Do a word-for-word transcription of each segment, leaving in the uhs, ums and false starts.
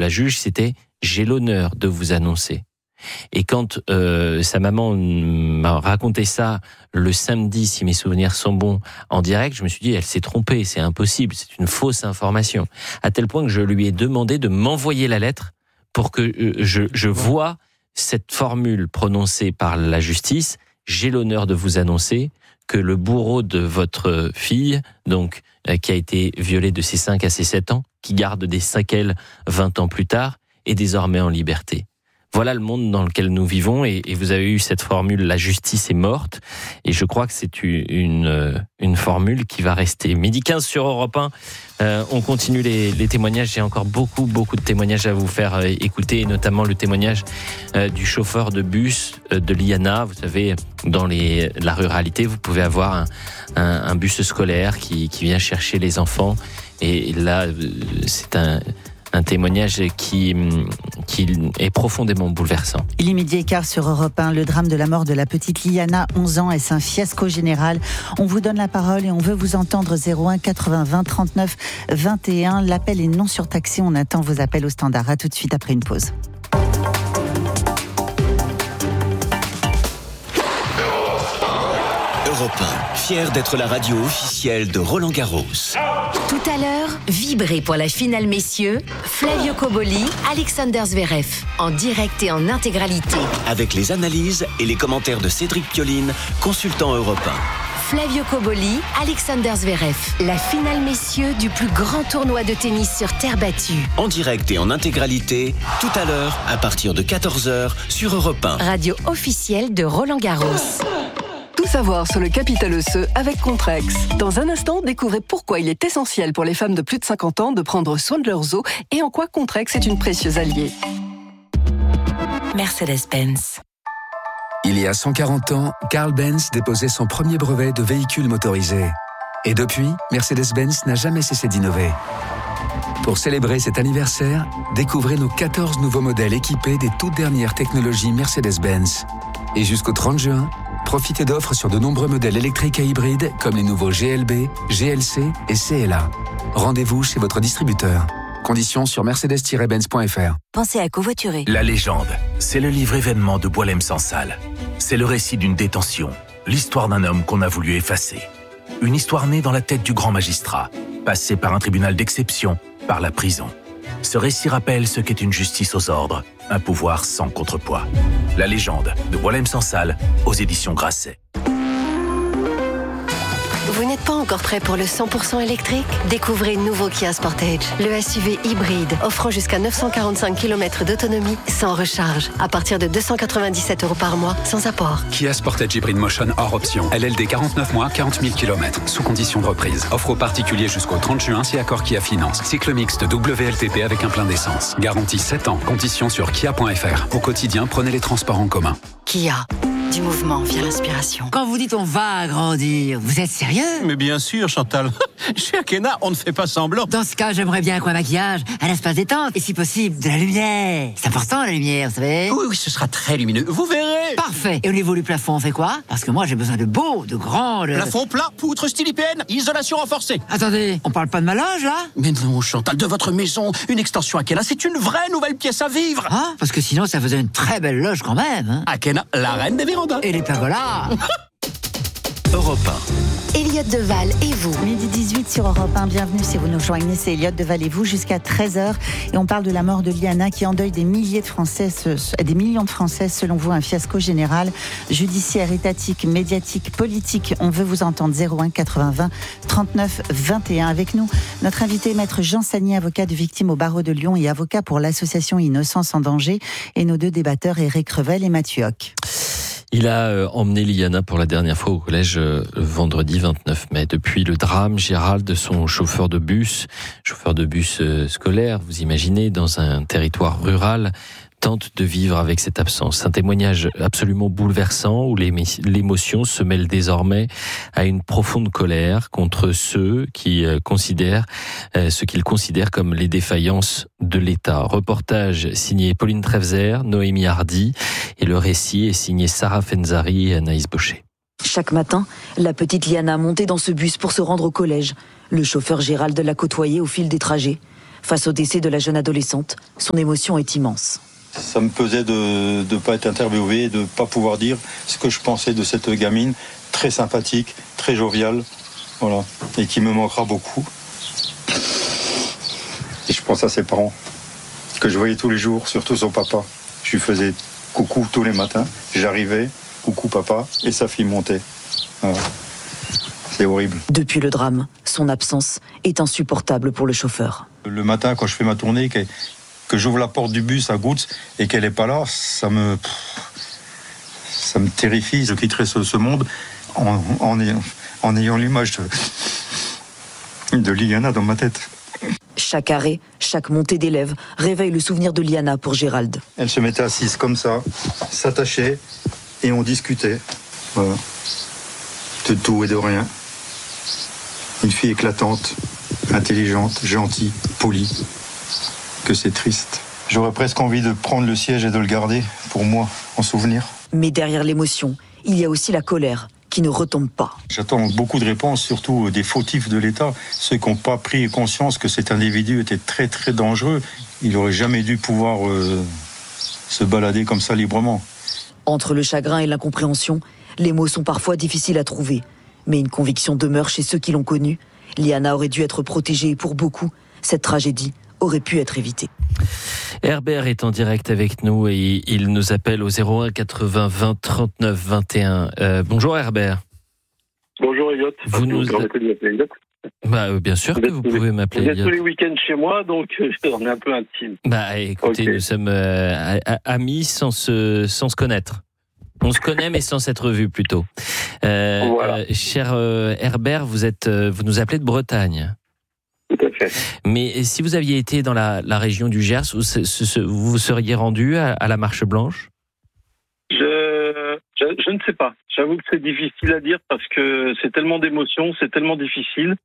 la juge, c'était « j'ai l'honneur de vous annoncer ». Et quand euh, sa maman m'a raconté ça le samedi, si mes souvenirs sont bons, en direct, je me suis dit, elle s'est trompée, c'est impossible, c'est une fausse information. À tel point que je lui ai demandé de m'envoyer la lettre pour que euh, je, je voie cette formule prononcée par la justice. J'ai l'honneur de vous annoncer que le bourreau de votre fille, donc euh, qui a été violée de ses cinq à ses sept ans, qui garde des séquelles vingt ans plus tard, est désormais en liberté. Voilà le monde dans lequel nous vivons et, et vous avez eu cette formule « la justice est morte » et je crois que c'est une, une, une formule qui va rester. Midi quinze sur Europe un, euh, on continue les, les témoignages. J'ai encore beaucoup, beaucoup de témoignages à vous faire euh, écouter, et notamment le témoignage euh, du chauffeur de bus euh, de l'I A N A. Vous savez, dans les, la ruralité, vous pouvez avoir un, un, un bus scolaire qui, qui vient chercher les enfants et là, c'est un... Un témoignage qui, qui est profondément bouleversant. Il est midi et quart sur Europe un. Le drame de la mort de la petite Liana, onze ans, est un fiasco général. On vous donne la parole et on veut vous entendre. Zéro un quatre-vingts vingt trente-neuf vingt et un. L'appel est non surtaxé. On attend vos appels au standard. À tout de suite après une pause. Europe un, fier d'être la radio officielle de Roland-Garros. Tout à l'heure, vibrez pour la finale messieurs, Flavio Cobolli, Alexander Zverev, en direct et en intégralité. Avec les analyses et les commentaires de Cédric Pioline, consultant Europe un. Flavio Cobolli, Alexander Zverev, la finale messieurs du plus grand tournoi de tennis sur terre battue. En direct et en intégralité, tout à l'heure, à partir de quatorze heures, sur Europe un. Radio officielle de Roland-Garros. Tout savoir sur le capital osseux avec Contrex. Dans un instant, découvrez pourquoi il est essentiel pour les femmes de plus de cinquante ans de prendre soin de leurs os et en quoi Contrex est une précieuse alliée. Mercedes-Benz. Il y a cent quarante ans, Carl Benz déposait son premier brevet de véhicule motorisé. Et depuis, Mercedes-Benz n'a jamais cessé d'innover. Pour célébrer cet anniversaire, découvrez nos quatorze nouveaux modèles équipés des toutes dernières technologies Mercedes-Benz. Et jusqu'au trente juin, profitez d'offres sur de nombreux modèles électriques et hybrides comme les nouveaux G L B, G L C et C L A. Rendez-vous chez votre distributeur. Conditions sur mercedes tiret benz point f r. Pensez à covoiturer. La légende, c'est le livre événement de Boualem Sansal. C'est le récit d'une détention, l'histoire d'un homme qu'on a voulu effacer. Une histoire née dans la tête du grand magistrat, passée par un tribunal d'exception, par la prison. Ce récit rappelle ce qu'est une justice aux ordres, un pouvoir sans contrepoids. La légende de Boualem Sansal aux éditions Grasset. Vous n'êtes pas encore prêt pour le cent pour cent électrique ? Découvrez le nouveau Kia Sportage, le S U V hybride offrant jusqu'à neuf cent quarante-cinq kilomètres d'autonomie sans recharge, à partir de deux cent quatre-vingt-dix-sept euros par mois, sans apport. Kia Sportage Hybrid Motion hors option. L L D quarante-neuf mois, quarante mille kilomètres, sous condition de reprise. Offre aux particuliers jusqu'au trente juin si accord Kia Finance. Cycle mixte W L T P avec un plein d'essence. Garantie sept ans. Conditions sur kia point f r. Au quotidien, prenez les transports en commun. Kia. Du mouvement via l'inspiration. Quand vous dites on va agrandir, vous êtes sérieux ? Mais bien sûr, Chantal. Chez Akena, on ne fait pas semblant. Dans ce cas, j'aimerais bien qu'un maquillage, un espace détente et si possible, de la lumière. C'est important la lumière, vous savez ? Oui, oui, ce sera très lumineux. Vous verrez. Parfait. Et au niveau du plafond, on fait quoi ? Parce que moi, j'ai besoin de beau, de grand... De... Plafond plat, poutre style I P N, isolation renforcée. Attendez, on parle pas de ma loge, là ? Mais non, Chantal, de votre maison, une extension Akena, c'est une vraie nouvelle pièce à vivre. Ah, parce que sinon, ça faisait une très belle loge quand même. Hein. Akena, la reine des vérandas. Et les pergolas. Europe un. Elliott Deval et vous. Midi dix-huit sur Europe un, bienvenue si vous nous joignez, c'est Elliott Deval et vous jusqu'à treize heures. Et on parle de la mort de Liana qui endeuille des milliers de Français, des millions de Français, selon vous, un fiasco général, judiciaire, étatique, médiatique, politique. On veut vous entendre. Zéro un quatre-vingts vingt trente-neuf vingt et un. Avec nous, notre invité, maître Jean Sagnier, avocat de victimes au barreau de Lyon et avocat pour l'association Innocence en danger. Et nos deux débatteurs, Éric Revel et Mathieu Hoc. Il a euh, emmené Liana pour la dernière fois au collège euh, le vendredi vingt-neuf mai. Depuis le drame, Gérald, son chauffeur de bus, chauffeur de bus euh, scolaire, vous imaginez, dans un territoire rural, tente de vivre avec cette absence. Un témoignage absolument bouleversant où l'émotion se mêle désormais à une profonde colère contre ceux qui euh, considèrent euh, ce qu'ils considèrent comme les défaillances de l'État. Reportage signé Pauline Trefzer, Noémie Hardy et le récit est signé Sarah Fenzari et Anaïs Baucher. Chaque matin, la petite Liana montait dans ce bus pour se rendre au collège. Le chauffeur Gérald la côtoyait au fil des trajets. Face au décès de la jeune adolescente, son émotion est immense. Ça me pesait de ne pas être interviewé, de ne pas pouvoir dire ce que je pensais de cette gamine, très sympathique, très joviale, voilà, et qui me manquera beaucoup. Et je pense à ses parents, que je voyais tous les jours, surtout son papa. Je lui faisais coucou tous les matins, j'arrivais, coucou papa, et sa fille montait. Voilà. C'est horrible. Depuis le drame, son absence est insupportable pour le chauffeur. Le matin, quand je fais ma tournée, que, que j'ouvre la porte du bus à Gouttes et qu'elle n'est pas là, ça me, ça me terrifie. Je quitterai ce, ce monde en, en, en ayant l'image de, de Liana dans ma tête. Chaque arrêt, chaque montée d'élèves réveille le souvenir de Liana pour Gérald. Elle se mettait assise comme ça, s'attachait et on discutait. Voilà. De tout et de rien. Une fille éclatante, intelligente, gentille, polie. Que c'est triste. J'aurais presque envie de prendre le siège et de le garder pour moi, en souvenir. Mais derrière l'émotion, il y a aussi la colère qui ne retombe pas. J'attends beaucoup de réponses, surtout des fautifs de l'État, ceux qui n'ont pas pris conscience que cet individu était très très dangereux. Il n'aurait jamais dû pouvoir euh, se balader comme ça librement. Entre le chagrin et l'incompréhension, les mots sont parfois difficiles à trouver. Mais une conviction demeure chez ceux qui l'ont connue. Liana aurait dû être protégée et pour beaucoup, cette tragédie aurait pu être évitée. Herbert est en direct avec nous et il nous appelle au zéro un quatre-vingts vingt trente-neuf vingt et un. Euh, bonjour Herbert. Bonjour Elliot. Vous nous a... bah, euh, bien sûr vous que vous pouvez m'appeler. Vous êtes tous les week-ends chez moi, donc on est un peu intime. Bah écoutez, okay. Nous sommes euh, amis sans se, sans se connaître. On se connaît, mais sans s'être vu plutôt. Euh, voilà. euh, cher euh, Herbert, vous êtes, euh, vous nous appelez de Bretagne. Tout à fait. Mais si vous aviez été dans la, la région du Gers, vous, vous vous seriez rendu à, à la Marche Blanche ? je, je, je ne sais pas. J'avoue que c'est difficile à dire parce que c'est tellement d'émotions, c'est tellement difficile.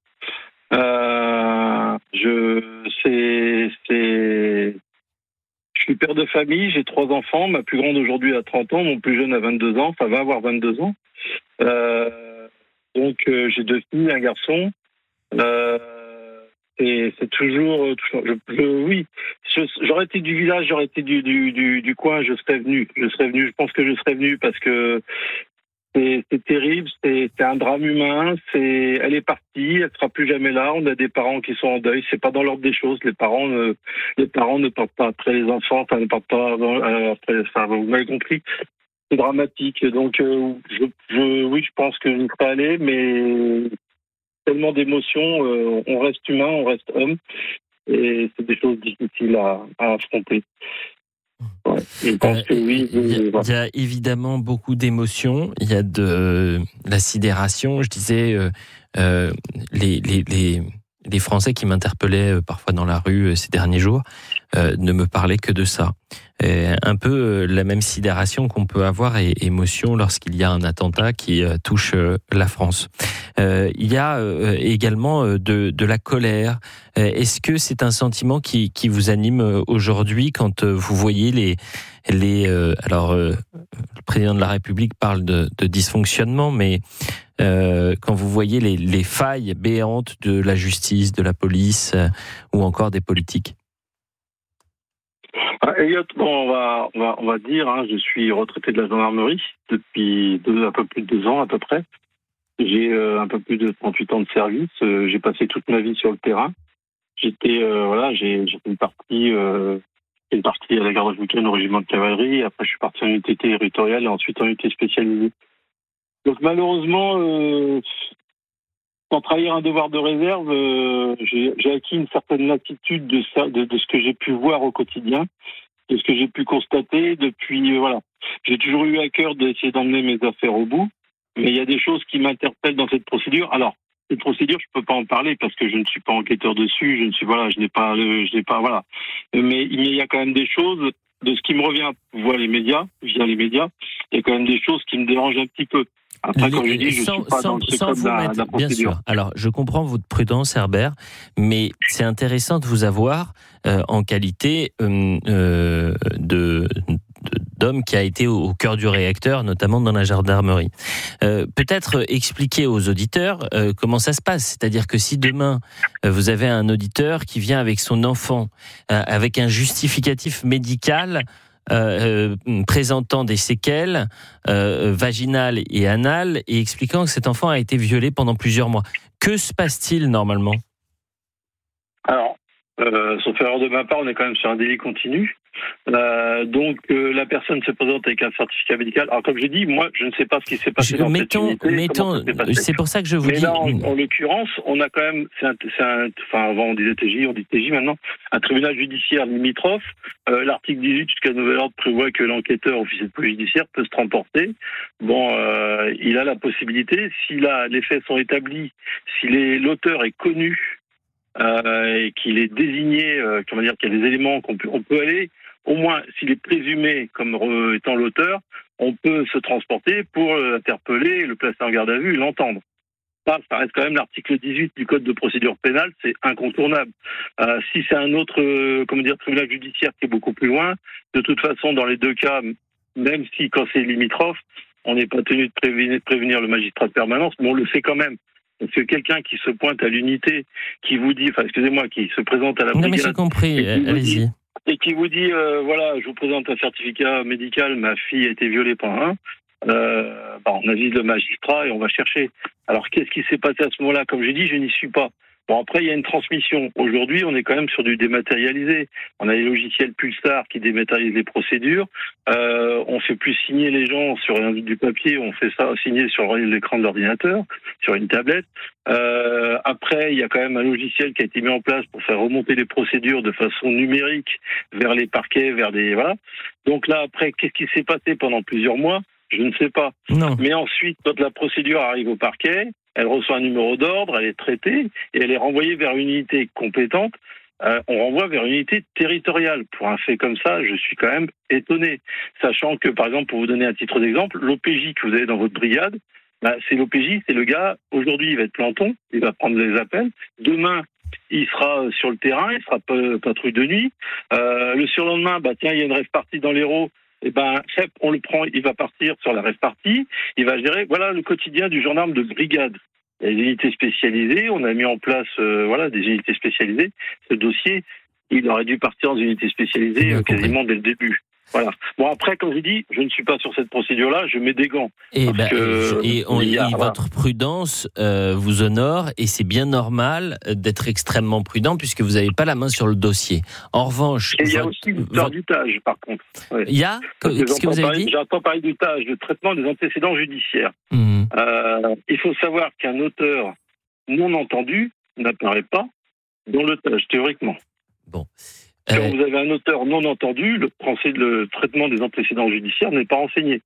Euh, je, c'est, c'est. Je suis père de famille, j'ai trois enfants. Ma plus grande aujourd'hui a trente ans, mon plus jeune a vingt-deux ans, enfin va avoir vingt-deux ans. Euh, donc euh, j'ai deux filles, un garçon. Euh, et c'est toujours, toujours je, je, oui. Je, j'aurais été du village, j'aurais été du, du, du, du coin, je serais venu. Je serais venu. Je pense que je serais venu parce que c'est, c'est terrible. C'est, c'est un drame humain. C'est, elle est partie, elle sera plus jamais là. On a des parents qui sont en deuil. C'est pas dans l'ordre des choses. Les parents, ne, les parents ne partent pas après les enfants. Enfin, ne partent pas après. Enfin, vous m'avez compris. C'est dramatique. Donc, euh, je, je, oui, je pense que je serais allé, mais tellement d'émotions. Euh, on reste humain, on reste homme, et c'est des choses difficiles à, à affronter. Ouais, je pense que oui. Il y, a, il y a évidemment beaucoup d'émotions. Il y a de la sidération. Je disais, euh, euh, les, les, les, les Français qui m'interpellaient parfois dans la rue ces derniers jours euh, ne me parlaient que de ça. Et un peu la même sidération qu'on peut avoir et émotion lorsqu'il y a un attentat qui touche la France. Euh, il y a également de, de la colère. Est-ce que c'est un sentiment qui, qui vous anime aujourd'hui quand vous voyez les, les euh, alors euh, le président de la République parle de, de dysfonctionnement, mais euh, quand vous voyez les, les failles béantes de la justice, de la police euh, ou encore des politiques? Ah, Elliot, bon, on va, on va, on va dire, hein, je suis retraité de la gendarmerie depuis deux, un peu plus de deux ans à peu près. J'ai euh, un peu plus de trente-huit ans de service. Euh, j'ai passé toute ma vie sur le terrain. J'étais, euh, voilà, j'ai, j'ai fait une partie, euh, une partie à la garde républicaine au régiment de cavalerie. Après, je suis parti en unité territoriale et ensuite en unité spécialisée. Donc malheureusement, euh, sans trahir un devoir de réserve, euh, j'ai, j'ai acquis une certaine latitude de, ça, de, de ce que j'ai pu voir au quotidien, de ce que j'ai pu constater depuis. Euh, voilà, j'ai toujours eu à cœur d'essayer d'emmener mes affaires au bout, mais il y a des choses qui m'interpellent dans cette procédure. Alors, cette procédure, je peux pas en parler parce que je ne suis pas enquêteur dessus. Je ne suis voilà, je n'ai pas, je n'ai pas voilà. Mais, mais il y a quand même des choses de ce qui me revient via les médias, via les médias. Il y a quand même des choses qui me dérangent un petit peu. Après, quand je dis, je ne suis pas dans le secret de la, de la procédure. Bien sûr. Alors, je comprends votre prudence, Herbert, mais c'est intéressant de vous avoir euh, en qualité euh, euh, de, d'homme qui a été au, au cœur du réacteur, notamment dans la gendarmerie. Euh, peut-être expliquer aux auditeurs euh, comment ça se passe. C'est-à-dire que si demain, euh, vous avez un auditeur qui vient avec son enfant, euh, avec un justificatif médical euh, euh, présentant des séquelles euh, vaginales et anales et expliquant que cet enfant a été violé pendant plusieurs mois, que se passe-t-il normalement ? Alors, euh, sauf erreur de ma part, on est quand même sur un délit continu. Euh, donc euh, la personne se présente avec un certificat médical. Alors comme je dis, moi je ne sais pas ce qui s'est passé je, dans mettons, cette unité. Mettons, c'est pour ça que je vous Mais dis. là, en, en l'occurrence, on a quand même, c'est un, c'est un, enfin avant on disait T J, on dit T J maintenant, un tribunal judiciaire limitrophe. Euh, l'article dix-huit jusqu'à nouvel ordre prévoit que l'enquêteur officier de police judiciaire peut se transporter. Bon, euh, il a la possibilité, si là les faits sont établis, si les, l'auteur est connu euh, et qu'il est désigné, euh, comment dire, qu'il y a des éléments qu'on peut, on peut aller. Au moins, s'il est présumé comme étant l'auteur, on peut se transporter pour l'interpeller, le placer en garde à vue et l'entendre. Ça, ça reste quand même l'article dix-huit du Code de procédure pénale, c'est incontournable. Euh, si c'est un autre, euh, comment dire, tribunal judiciaire qui est beaucoup plus loin, de toute façon, dans les deux cas, même si quand c'est limitrophe, on n'est pas tenu de prévenir, prévenir le magistrat de permanence, mais on le fait quand même. Parce que quelqu'un qui se pointe à l'unité, qui vous dit, enfin, excusez-moi, qui se présente à la brigade... Non, mais j'ai compris, allez-y. Et qui vous dit, euh, voilà, je vous présente un certificat médical, ma fille a été violée par un, euh, bah, on avise le magistrat et on va chercher. Alors, qu'est-ce qui s'est passé à ce moment-là ? Comme j'ai dit, je n'y suis pas. Bon, après, il y a une transmission. Aujourd'hui, on est quand même sur du dématérialisé. On a les logiciels Pulsar qui dématérialisent les procédures. Euh, on fait plus signer les gens sur un, du papier, on fait ça signer sur l'écran de l'ordinateur, sur une tablette. Euh, après, il y a quand même un logiciel qui a été mis en place pour faire remonter les procédures de façon numérique vers les parquets, vers des... Voilà. Donc là, après, qu'est-ce qui s'est passé pendant plusieurs mois ? Je ne sais pas. Non. Mais ensuite, quand la procédure arrive au parquet, elle reçoit un numéro d'ordre, elle est traitée et elle est renvoyée vers une unité compétente. Euh, on renvoie vers une unité territoriale. Pour un fait comme ça, je suis quand même étonné. Sachant que, par exemple, pour vous donner un titre d'exemple, l'O P J que vous avez dans votre brigade, bah, c'est l'O P J, c'est le gars, aujourd'hui il va être planton, il va prendre les appels. Demain, il sera sur le terrain, il sera patrouille de nuit. Euh, le surlendemain, bah tiens, il y a une rêve partie dans l'Hérault. Eh ben, on le prend, il va partir sur la rêve partie, il va gérer, voilà le quotidien du gendarme de brigade. Il y a des unités spécialisées, on a mis en place, euh, voilà, des unités spécialisées. Ce dossier, il aurait dû partir dans une unité spécialisée euh, quasiment dès le début. Voilà. Bon, après, comme je dis, je ne suis pas sur cette procédure-là, je mets des gants. Et, bah, que, et, on, et voilà. Votre prudence euh, vous honore, et c'est bien normal d'être extrêmement prudent puisque vous n'avez pas la main sur le dossier. En revanche... Et il y a votre, aussi l'histoire votre... du T A G, par contre. Ouais. Il y a Qu'est-ce que vous avez parler, dit ? J'entends parler du T A G, le traitement des antécédents judiciaires. Mmh. Euh, il faut savoir qu'un auteur non entendu n'apparaît pas dans le T A G, théoriquement. Bon. Quand euh... vous avez un auteur non entendu, le, le traitement des antécédents judiciaires n'est pas renseigné.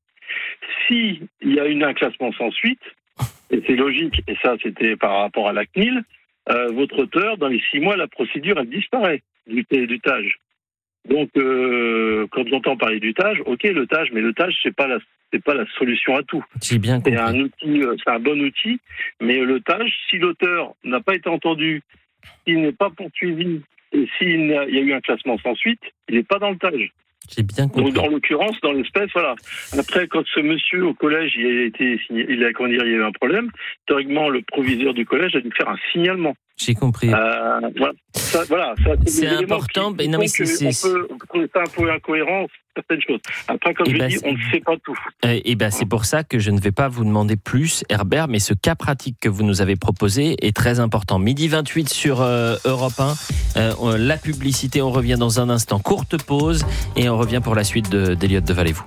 S'il y a une, un classement sans suite, et c'est logique, et ça c'était par rapport à la C N I L, euh, votre auteur, dans les six mois, la procédure, elle disparaît du, du T A G. Donc, euh, quand j'entends parler du T A G, ok, le T A G, mais le T A G, c'est pas la, c'est pas la solution à tout. J'ai bien compris. C'est un outil, c'est un bon outil, mais le T A G, si l'auteur n'a pas été entendu, s'il n'est pas poursuivi, et s'il y a eu un classement sans suite, il n'est pas dans le T A G. J'ai bien compris. Donc, en l'occurrence, dans l'espèce, voilà. Après, quand ce monsieur au collège, il a été signé, il a, comment dire, il y a eu un problème, théoriquement, le proviseur du collège a dû faire un signalement. J'ai compris. Euh, voilà. Ça, voilà, ça, c'est, c'est important, mais non, mais c'est, c'est... On peut trouver ça un peu incohérent, certaines choses. Après, comme et je bah, dis, on ne sait pas tout. Et ben, c'est pour ça que je ne vais pas vous demander plus, Herbert, mais ce cas pratique que vous nous avez proposé est très important. Midi vingt-huit sur euh, Europe un, euh, la publicité, on revient dans un instant. Courte pause, et on revient pour la suite de, d'Eliott de Valez-vous.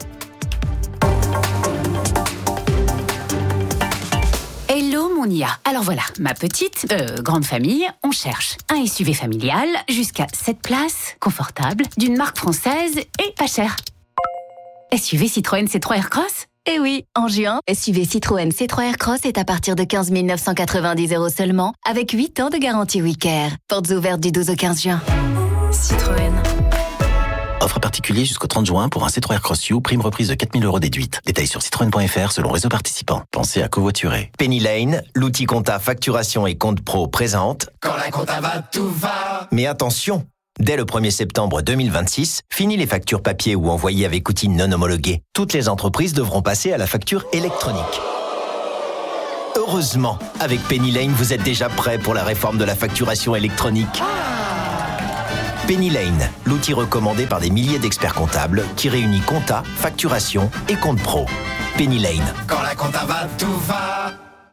Alors voilà, ma petite, euh, grande famille, on cherche un S U V familial jusqu'à sept places, confortable, d'une marque française et pas cher. S U V Citroën C trois Aircross ? Eh oui, en juin, S U V Citroën C trois Aircross est à partir de quinze mille neuf cent quatre-vingt-dix euros seulement, avec huit ans de garantie WeCare. Portes ouvertes du douze au quinze juin. Citroën. Offre particulier jusqu'au trente juin pour un C trois Aircross U, prime reprise de quatre mille euros déduite. Détails sur citroën point f r selon réseau participant. Pensez à covoiturer. Penny Lane, l'outil compta facturation et compte pro présente. Quand la compta va, tout va. Mais attention, Dès le premier septembre deux mille vingt-six, fini les factures papier ou envoyées avec outils non homologués. Toutes les entreprises devront passer à la facture électronique. Heureusement, avec Penny Lane, vous êtes déjà prêt pour la réforme de la facturation électronique. Penny Lane, l'outil recommandé par des milliers d'experts comptables qui réunit compta, facturation et compte pro. Penny Lane. Quand la compta va, tout va.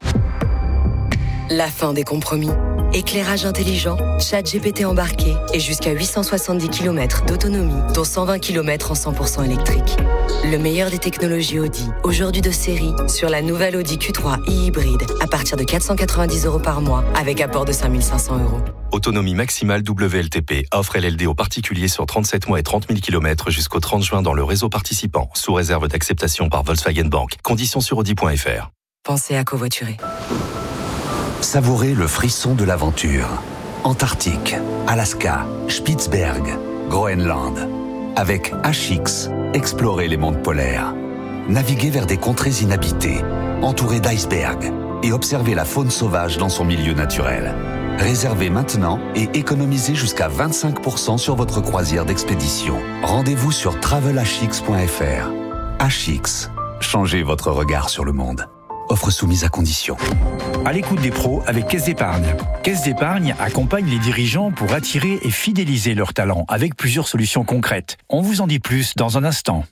La fin des compromis. Éclairage intelligent, chat G P T embarqué et jusqu'à huit cent soixante-dix kilomètres d'autonomie, dont cent vingt kilomètres en cent pour cent électrique. Le meilleur des technologies Audi, aujourd'hui de série, sur la nouvelle Audi Q trois e-hybride, à partir de quatre cent quatre-vingt-dix euros par mois, avec apport de cinq mille cinq cents euros. Autonomie maximale W L T P. Offre L L D aux particuliers sur trente-sept mois et trente mille kilomètres jusqu'au trente juin dans le réseau participant, sous réserve d'acceptation par Volkswagen Bank. Conditions sur audi point f r. Pensez à covoiturer. Savourez le frisson de l'aventure. Antarctique, Alaska, Spitzberg, Groenland. Avec H X, explorez les mondes polaires. Naviguez vers des contrées inhabitées, entourées d'icebergs, et observez la faune sauvage dans son milieu naturel. Réservez maintenant et économisez jusqu'à vingt-cinq pour cent sur votre croisière d'expédition. Rendez-vous sur travel h x point f r. H X, changez votre regard sur le monde. Offre soumise à condition. À l'écoute des pros avec Caisse d'Épargne. Caisse d'Épargne accompagne les dirigeants pour attirer et fidéliser leurs talents avec plusieurs solutions concrètes. On vous en dit plus dans un instant.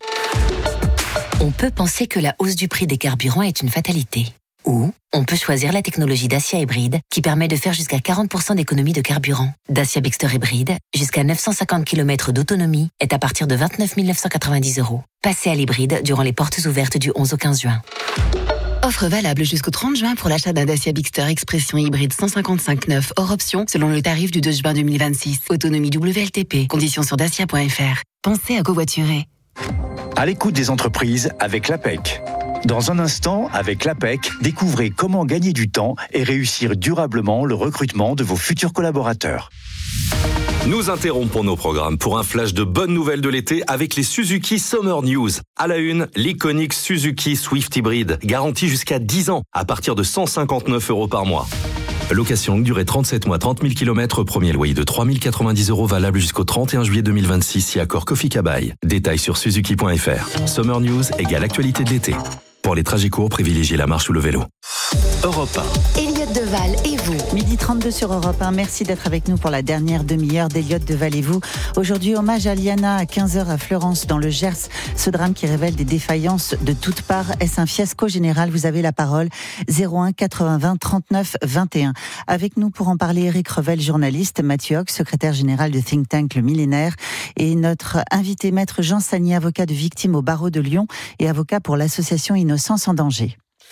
On peut penser que la hausse du prix des carburants est une fatalité. Ou on peut choisir la technologie Dacia Hybride qui permet de faire jusqu'à quarante pour cent d'économie de carburant. Dacia Bigster Hybride, jusqu'à neuf cent cinquante kilomètres d'autonomie, est à partir de vingt-neuf mille neuf cent quatre-vingt-dix euros. Passez à l'hybride durant les portes ouvertes du onze au quinze juin. Offre valable jusqu'au trente juin pour l'achat d'un Dacia Bigster Expression hybride cent cinquante-cinq neuf hors option selon le tarif du deux juin deux mille vingt-six. Autonomie W L T P. Conditions sur dacia point f r. Pensez à covoiturer. À l'écoute des entreprises avec l'A P E C. Dans un instant, avec l'A P E C, découvrez comment gagner du temps et réussir durablement le recrutement de vos futurs collaborateurs. Nous interrompons nos programmes pour un flash de bonnes nouvelles de l'été avec les Suzuki Summer News. À la une, l'iconique Suzuki Swift Hybrid, garantie jusqu'à dix ans, à partir de cent cinquante-neuf euros par mois. Location longue durée trente-sept mois, trente mille kilomètres, premier loyer de trois mille quatre-vingt-dix euros valable jusqu'au trente et un juillet deux mille vingt-six si accord Kofi Kabai. Détails sur suzuki point f r. Summer News égale actualité de l'été. Pour les trajets courts, privilégiez la marche ou le vélo. Europe un. Elliot Deval et vous. Midi trente-deux sur Europe un. Merci d'être avec nous pour la dernière demi-heure d'Elliot Deval et vous. Aujourd'hui, hommage à Liana à quinze heures à Florence dans le Gers. Ce drame qui révèle des défaillances de toutes parts. Est-ce un fiasco général? Vous avez la parole. zéro un quatre-vingts trente-neuf vingt et un. Avec nous pour en parler, Eric Revel, journaliste, Mathieu Hoc, secrétaire général de think tank Le Millénaire, et notre invité maître Jean Sagnier, avocat de victimes au barreau de Lyon et avocat pour l'association Innocence en danger.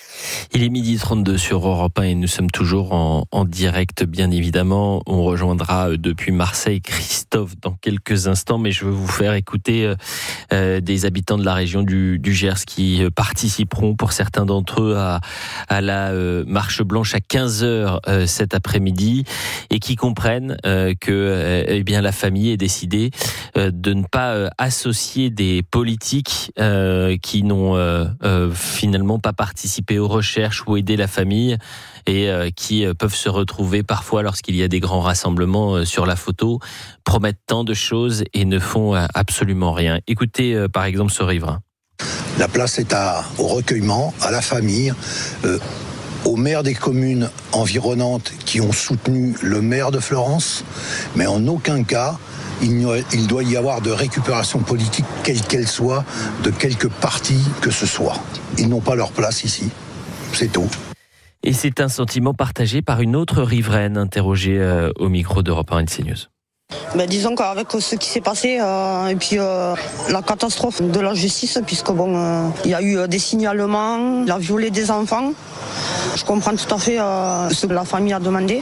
Il est midi trente-deux sur Europe un et nous sommes toujours en, en direct, bien évidemment. On rejoindra depuis Marseille Christophe dans quelques instants, mais je veux vous faire écouter euh, des habitants de la région du, du Gers qui participeront, pour certains d'entre eux, à, à la euh, marche blanche à quinze heures euh, cet après-midi et qui comprennent euh, que euh, eh bien, la famille est décidée euh, de ne pas euh, associer des politiques euh, qui n'ont euh, euh, finalement pas participé aux recherches ou aider la famille et euh, qui euh, peuvent se retrouver parfois lorsqu'il y a des grands rassemblements euh, sur la photo, promettent tant de choses et ne font euh, absolument rien. Écoutez euh, par exemple ce riverain. La place est à, au recueillement, à la famille, euh, aux maires des communes environnantes qui ont soutenu le maire de Florence, mais en aucun cas il, y a, il doit y avoir de récupération politique, quelle qu'elle soit, de quelque parti que ce soit. Ils n'ont pas leur place ici. C'est tout. Et c'est un sentiment partagé par une autre riveraine interrogée euh, au micro d'Europe un et de CNews. Ben, disons qu'avec ce qui s'est passé euh, et puis euh, la catastrophe de la justice, puisque bon, euh, il y a eu des signalements, il a violé des enfants. Je comprends tout à fait euh, ce que la famille a demandé.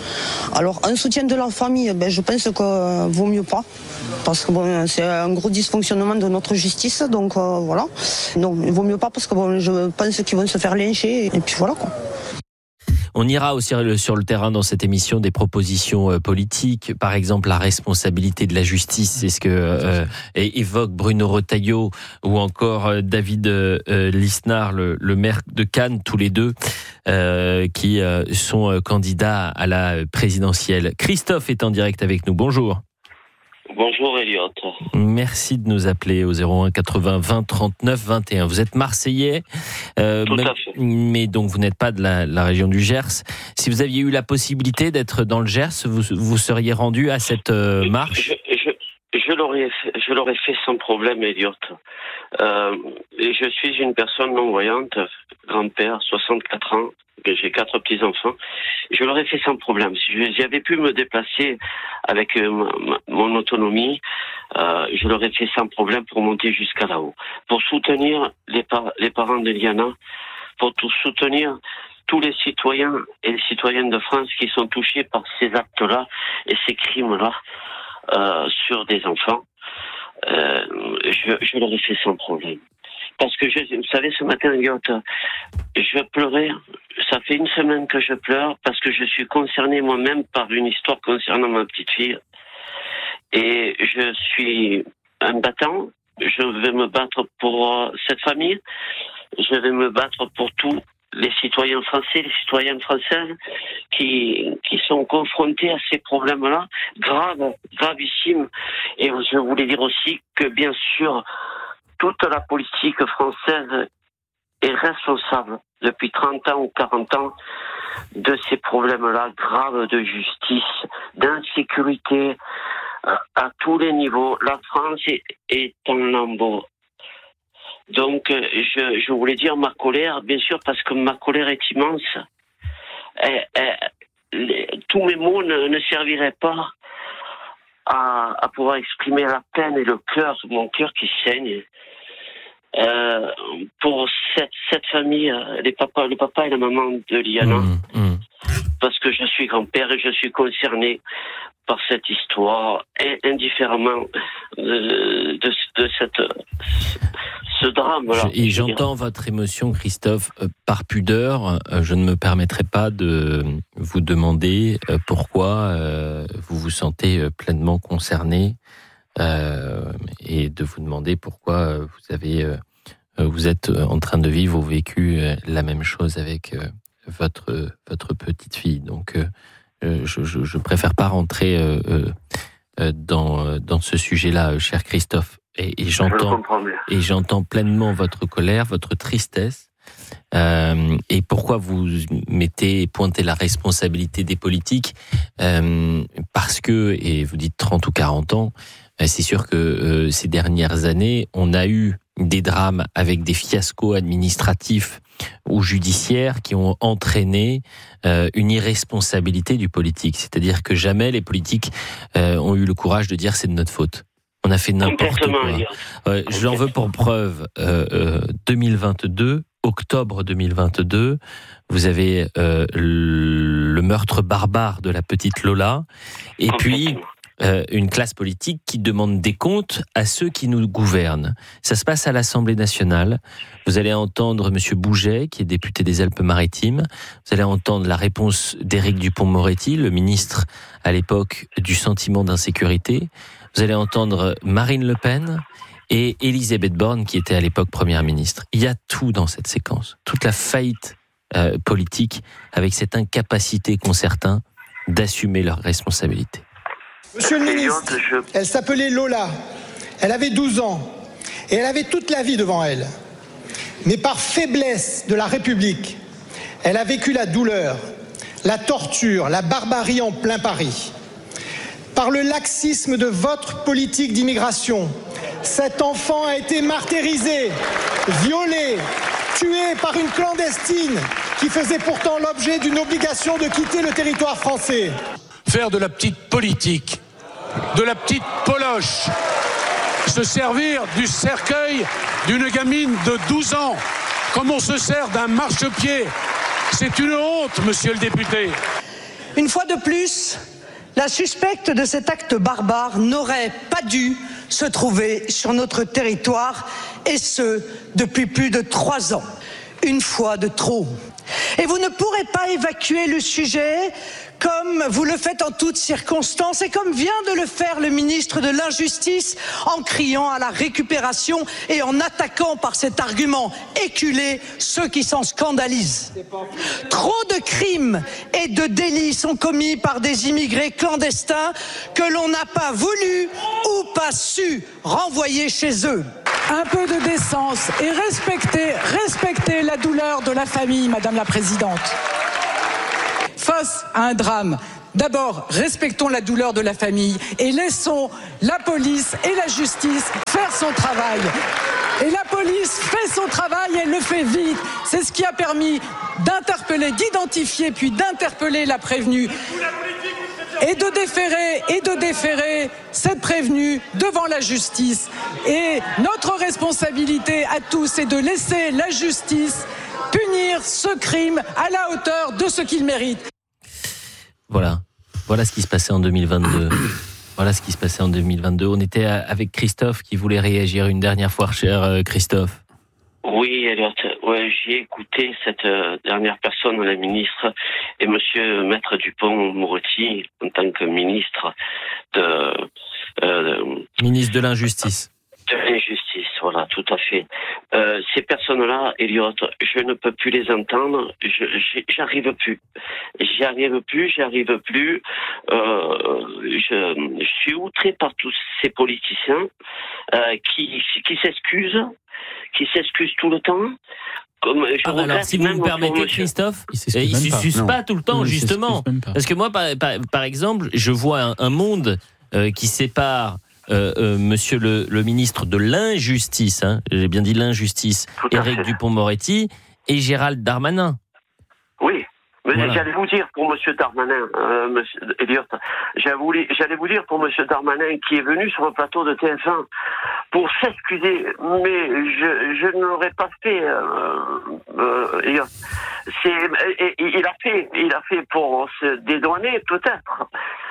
Alors un soutien de la famille, ben, je pense que euh, vaut mieux pas. Parce que bon, c'est un gros dysfonctionnement de notre justice, donc euh, voilà. Non, il vaut mieux pas parce que bon, je pense qu'ils vont se faire lyncher et puis voilà quoi. On ira aussi sur le terrain dans cette émission des propositions politiques, par exemple la responsabilité de la justice, c'est ce que euh, évoque Bruno Retailleau ou encore David euh, Lisnard, le, le maire de Cannes, tous les deux euh, qui euh, sont candidats à la présidentielle. Christophe est en direct avec nous, bonjour. Bonjour Elliot. Merci de nous appeler au zéro un quatre-vingts vingt trente-neuf vingt et un. Vous êtes Marseillais, euh, Tout même, à fait. mais donc vous n'êtes pas de la, la région du Gers. Si vous aviez eu la possibilité d'être dans le Gers, vous, vous seriez rendu à cette euh, marche? je, je, je, l'aurais fait, je l'aurais fait sans problème, Elliot. Euh, et je suis une personne non-voyante, grand-père, soixante-quatre ans, j'ai quatre petits-enfants. Je l'aurais fait sans problème. Si j'avais pu me déplacer avec euh, ma, mon autonomie, euh, je l'aurais fait sans problème pour monter jusqu'à là-haut. Pour soutenir les, par- les parents de Liana, pour tout soutenir tous les citoyens et les citoyennes de France qui sont touchés par ces actes-là et ces crimes-là euh, sur des enfants. Euh, je, je l'aurais fait sans problème. Parce que, je, vous savez, ce matin, Elliot, je pleurais. Ça fait une semaine que je pleure parce que je suis concerné moi-même par une histoire concernant ma petite fille. Et je suis un battant. Je vais me battre pour cette famille. Je vais me battre pour tous les citoyens français, les citoyennes françaises qui, qui sont confrontés à ces problèmes-là, graves, gravissimes. Et je voulais dire aussi que, bien sûr, toute la politique française est responsable depuis trente ans ou quarante ans de ces problèmes-là graves de justice, d'insécurité euh, à tous les niveaux. La France est, est en lambeaux. Donc, euh, je, je voulais dire ma colère, bien sûr, parce que ma colère est immense. Et, et, les, tous mes mots ne, ne serviraient pas à, à pouvoir exprimer la peine et le cœur, mon cœur qui saigne. Euh, pour cette, cette famille, les papas, le papa et la maman de Liana, mmh, mmh. parce que je suis grand-père et je suis concerné par cette histoire, et indifféremment de, de, de cette, ce drame-là. Je, et j'entends votre émotion, Christophe. Euh, par pudeur, euh, je ne me permettrai pas de vous demander euh, pourquoi euh, vous vous sentez euh, pleinement concerné. Euh, et de vous demander pourquoi vous avez, euh, vous êtes en train de vivre ou vécu euh, la même chose avec euh, votre votre petite fille. Donc, euh, je, je, je préfère pas rentrer euh, euh, dans dans ce sujet-là, cher Christophe. Et, et j'entends et j'entends pleinement votre colère, votre tristesse. Euh, et pourquoi vous mettez, pointez la responsabilité des politiques euh, parce que, et vous dites trente ou quarante ans, c'est sûr que euh, ces dernières années, on a eu des drames avec des fiascos administratifs ou judiciaires qui ont entraîné euh, une irresponsabilité du politique. C'est-à-dire que jamais les politiques euh, ont eu le courage de dire c'est de notre faute. On a fait n'importe quoi. Euh, je l'en veux pour preuve. Euh, euh, deux mille vingt-deux, octobre deux mille vingt-deux, vous avez euh, le meurtre barbare de la petite Lola, et puis euh, une classe politique qui demande des comptes à ceux qui nous gouvernent. Ça se passe à l'Assemblée nationale. Vous allez entendre Monsieur Bouget, qui est député des Alpes-Maritimes. Vous allez entendre la réponse d'Éric Dupond-Moretti, le ministre à l'époque du sentiment d'insécurité. Vous allez entendre Marine Le Pen et Elisabeth Borne, qui était à l'époque première ministre. Il y a tout dans cette séquence, toute la faillite euh, politique, avec cette incapacité qu'ont certains d'assumer leurs responsabilités. Monsieur le ministre, elle s'appelait Lola, elle avait douze ans, et elle avait toute la vie devant elle. Mais par faiblesse de la République, elle a vécu la douleur, la torture, la barbarie en plein Paris. Par le laxisme de votre politique d'immigration, cet enfant a été martyrisé, violé, tué par une clandestine qui faisait pourtant l'objet d'une obligation de quitter le territoire français. Faire de la petite politique, de la petite poloche, se servir du cercueil d'une gamine de douze ans, comme on se sert d'un marchepied, c'est une honte, monsieur le député. Une fois de plus, la suspecte de cet acte barbare n'aurait pas dû se trouver sur notre territoire, et ce, depuis plus de trois ans. Une fois de trop. Et vous ne pourrez pas évacuer le sujet comme vous le faites en toutes circonstances et comme vient de le faire le ministre de l'Injustice en criant à la récupération et en attaquant par cet argument éculé ceux qui s'en scandalisent. Trop de crimes et de délits sont commis par des immigrés clandestins que l'on n'a pas voulu ou pas su renvoyer chez eux. Un peu de décence et respectez, respectez la douleur de la famille, Madame la Présidente. Face à un drame, d'abord, respectons la douleur de la famille et laissons la police et la justice faire son travail. Et la police fait son travail, elle le fait vite. C'est ce qui a permis d'interpeller, d'identifier, puis d'interpeller la prévenue. Et de déférer, et de déférer cette prévenue devant la justice. Et notre responsabilité à tous est de laisser la justice punir ce crime à la hauteur de ce qu'il mérite. Voilà, voilà ce qui se passait en deux mille vingt-deux. Voilà ce qui se passait en deux mille vingt-deux. On était avec Christophe qui voulait réagir une dernière fois, cher Christophe. Oui, Elliot, ouais, j'ai écouté cette euh, dernière personne, la ministre, et monsieur Maître Dupond-Moretti, en tant que ministre de... Euh, ministre de l'Injustice. De l'injustice, voilà, tout à fait. Euh, ces personnes-là, Elliot, je ne peux plus les entendre, je, j'arrive plus. J'arrive plus, j'arrive plus. Euh, je, je suis outré par tous ces politiciens euh, qui, qui s'excusent, qui s'excusent tout le temps. Comme je ah, alors, si vous me permettez, Christophe, il ne s'excuse pas, pas tout le temps, non, justement. Parce que moi, par, par, par exemple, je vois un, un monde euh, qui sépare euh, euh, monsieur le, le ministre de l'Injustice, hein, j'ai bien dit l'Injustice, Éric Dupond-Moretti, et Gérald Darmanin. Oui. Mais voilà. J'allais vous dire pour monsieur Darmanin, euh, monsieur Elliot, j'allais, j'allais vous dire pour monsieur Darmanin qui est venu sur le plateau de T F un pour s'excuser, mais je, je ne l'aurais pas fait, euh, euh, Elliot. C'est, et, et, il a fait, il a fait pour se dédouaner peut-être.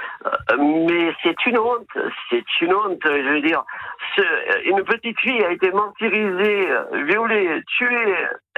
Mais c'est une honte, c'est une honte, je veux dire. Ce, une petite fille a été martyrisée, violée, tuée,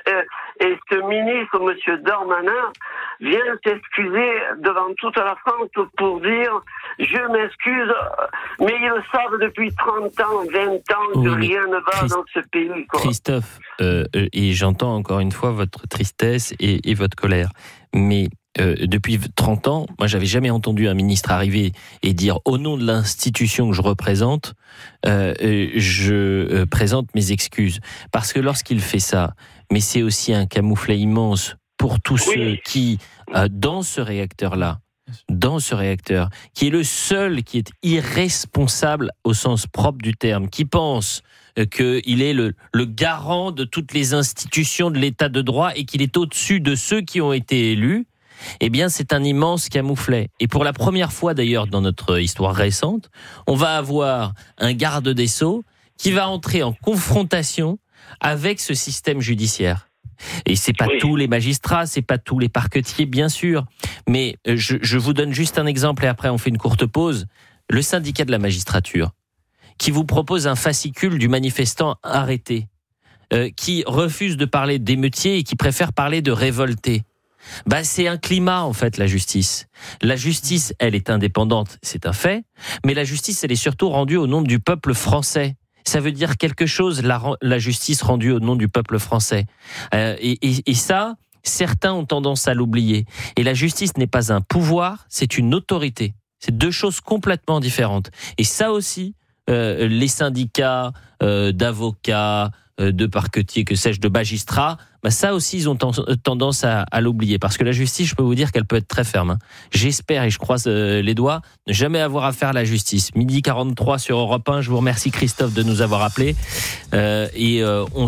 et, et ce ministre, monsieur Darmanin, vient s'excuser devant toute la France pour dire « je m'excuse », mais ils le savent depuis trente ans, vingt ans que oui, rien ne va Christ... dans ce pays. Quoi. Christophe, euh, et j'entends encore une fois votre tristesse et, et votre colère, mais... Euh, depuis trente ans, moi j'avais jamais entendu un ministre arriver et dire au nom de l'institution que je représente, euh, je euh, présente mes excuses. Parce que lorsqu'il fait ça, mais c'est aussi un camouflet immense pour tous oui. ceux qui, euh, dans ce réacteur-là, dans ce réacteur, qui est le seul qui est irresponsable au sens propre du terme, qui pense qu'il est le, le garant de toutes les institutions de l'état de droit et qu'il est au-dessus de ceux qui ont été élus, eh bien, c'est un immense camouflet. Et pour la première fois, d'ailleurs, dans notre histoire récente, on va avoir un garde des Sceaux qui va entrer en confrontation avec ce système judiciaire. Et c'est pas oui. tous les magistrats, c'est pas tous les parquetiers, bien sûr. Mais je, je vous donne juste un exemple et après on fait une courte pause. Le syndicat de la magistrature, qui vous propose un fascicule du manifestant arrêté, euh, qui refuse de parler d'émeutier et qui préfère parler de révolté. Bah, c'est un climat, en fait, la justice. La justice, elle est indépendante, c'est un fait, mais la justice, elle est surtout rendue au nom du peuple français. Ça veut dire quelque chose, la, la justice rendue au nom du peuple français. Euh, et, et, et ça, certains ont tendance à l'oublier. Et la justice n'est pas un pouvoir, c'est une autorité. C'est deux choses complètement différentes. Et ça aussi, euh, les syndicats euh, d'avocats, euh, de parquetiers, que sais-je, de magistrats, bah ça aussi, ils ont tendance à, à l'oublier. Parce que la justice, je peux vous dire qu'elle peut être très ferme. Hein. J'espère, et je croise euh, les doigts, ne jamais avoir affaire à la justice. Midi quarante-trois sur Europe un. Je vous remercie, Christophe, de nous avoir appelés. Euh, et euh, on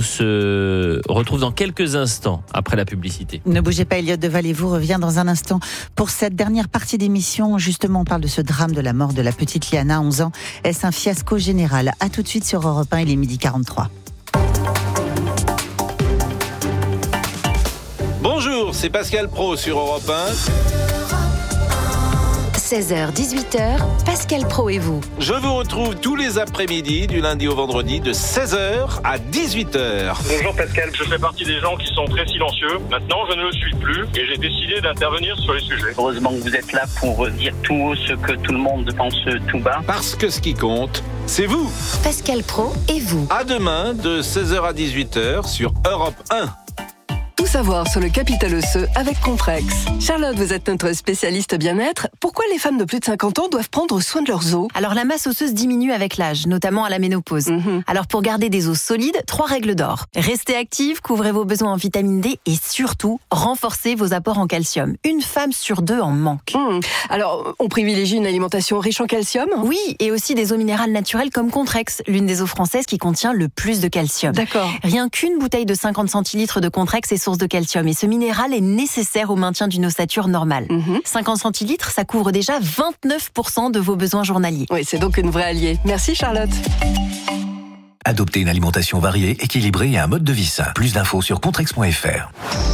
se retrouve dans quelques instants après la publicité. Ne bougez pas, Elliot Deval, vous revient dans un instant pour cette dernière partie d'émission. Justement, on parle de ce drame de la mort de la petite Liana, onze ans. Est-ce un fiasco général? À tout de suite sur Europe un, il est midi quarante-trois. Bonjour, c'est Pascal Praud sur Europe un. seize heures dix-huit heures, Pascal Praud et vous. Je vous retrouve tous les après-midi, du lundi au vendredi, de seize heures à dix-huit heures. Bonjour Pascal, je fais partie des gens qui sont très silencieux. Maintenant, je ne le suis plus et j'ai décidé d'intervenir sur les sujets. Heureusement que vous êtes là pour dire tout haut ce que tout le monde pense tout bas. Parce que ce qui compte, c'est vous. Pascal Praud et vous. À demain, de seize heures à dix-huit heures sur Europe un. Tout savoir sur le capital osseux avec Comprex. Charlotte, vous êtes notre spécialiste bien-être. Pourquoi les femmes de plus de cinquante ans doivent prendre soin de leurs os ? Alors la masse osseuse diminue avec l'âge, notamment à la ménopause. Mmh. Alors pour garder des os solides, trois règles d'or. Restez active, couvrez vos besoins en vitamine D et surtout, renforcez vos apports en calcium. Une femme sur deux en manque. Mmh. Alors, on privilégie une alimentation riche en calcium ? Oui, et aussi des eaux minérales naturelles comme Contrex, l'une des eaux françaises qui contient le plus de calcium. D'accord. Rien qu'une bouteille de cinquante centilitres de Contrex est source de calcium et ce minéral est nécessaire au maintien d'une ossature normale. Mmh. cinquante centilitres, ça couvre déjà vingt-neuf pour cent de vos besoins journaliers. Oui, c'est donc une vraie alliée. Merci Charlotte. Adoptez une alimentation variée, équilibrée et un mode de vie sain. Plus d'infos sur contrex point f r.